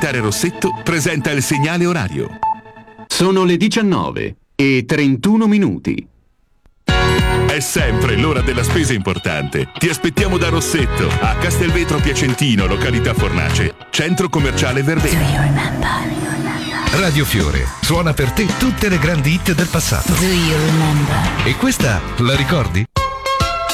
Tare Rossetto presenta il segnale orario. Sono le 19:31. È sempre l'ora della spesa importante. Ti aspettiamo da Rossetto, a Castelvetro Piacentino, località Fornace, centro commerciale Verdena. Radio Fiore suona per te tutte le grandi hit del passato. E questa la ricordi?